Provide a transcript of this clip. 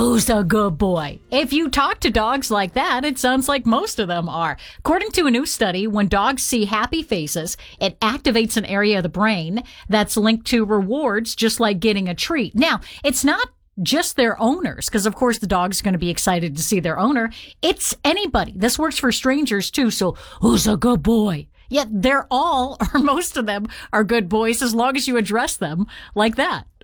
Who's a good boy? If you talk to dogs like that, it sounds like most of them are. According to a new study, when dogs see happy faces, it activates an area of the brain that's linked to rewards, just like getting a treat. Now, it's not just their owners, because of course the dog's going to be excited to see their owner. It's anybody. This works for strangers too. So who's a good boy? Yet they're all, or most of them, are good boys as long as you address them like that.